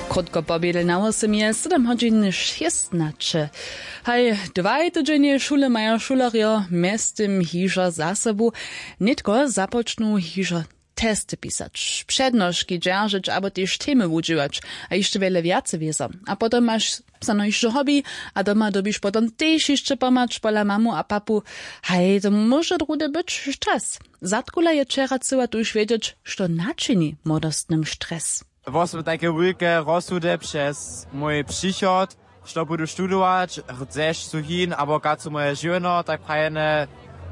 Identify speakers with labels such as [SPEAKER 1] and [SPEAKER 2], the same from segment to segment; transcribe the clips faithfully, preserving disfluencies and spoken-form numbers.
[SPEAKER 1] Krótko pobědel na osem je sedem hodin šestnače. Haj, dvaj tydzienie šule mają šulerjo miestem hižo za sobu, nitko započnu hižo testy pisać, przednożki dzierżyć, albo też temy używać, a jeszcze wiele więcej wiedzą. A potem masz sano jeszcze hobby, a doma dobisz potem też jeszcze pomacz pola mamu a papu. Hej, to może drugie być stres. Zatkula je czera cyła tu już wiedzieć, co naczyni młodostnym stres.
[SPEAKER 2] Właśnie takie wielkie rozsudy przez mój przychód, że budu studować, chcesz suchin, albo kacu moje żono, tak fajne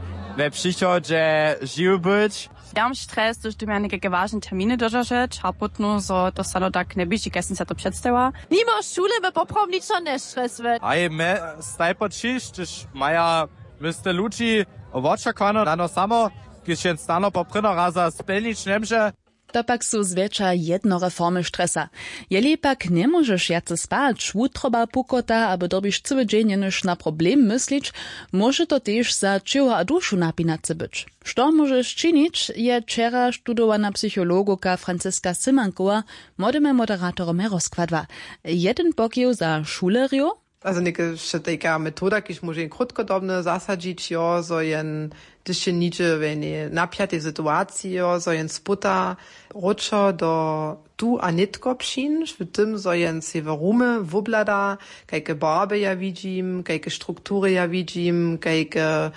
[SPEAKER 2] we przychodzie żył być.
[SPEAKER 3] Ja mam stres, że tu miałem jakieś ważne terminy dożyć, a potem, że to stalo tak nie być, jak się to przedstawiła.
[SPEAKER 4] Mimo szule my poprom nico nie stresuje.
[SPEAKER 2] A je me stajpo čiš, čiš maja myste ludzi oczekano na no samo, když jen stano po prino raza spelnič nemže.
[SPEAKER 1] To pak su zwiecza jednore formy stresa. Jeli pak nie możesz jace spać, utroba pukota, aby dobisz cały dzień jenoż na problem myślić, może to też za ciało a duszu napinace być. Co możesz czynić, je wczera studowana psychologoka Franziska Simankowa modemy moderatorom rozkładła. Jeden pokił za szulerjo,
[SPEAKER 5] Also neke še taka metoda, kiž može in krótkodobne zasadzić, jo, so jen, když je niče v eni napjatej situaciji, jo, so jen sputa ročo do tu a nitko pšinš, v tym, so jen se v rume vublada, kajke barbe ja vidim, kajke struktury ja vidim, kajke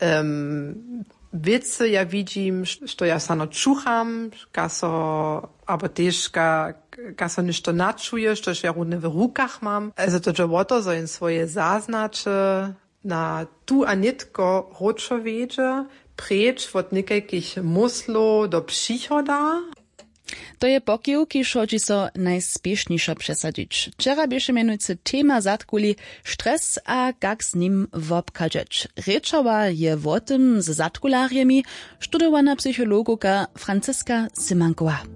[SPEAKER 5] um, wice ja vidim, što ja sano čucham, ka so, aber też ka, ka so ništo načuje, što ja rudne w rukach mam. Also to je woto, so in swoje zaznače na tu a nitko ročo vedže, preč od nekajkih muslov do psychoda.
[SPEAKER 1] To je pokił, kiž hodzi so najspiešniejszo przesadzić. Wczera bieše mianujcy tema zatkuli stres a jak z nim wobkadżeć. Rečowa je o tym z zatkularjemi studowana psychologoka Franziska Simankowa.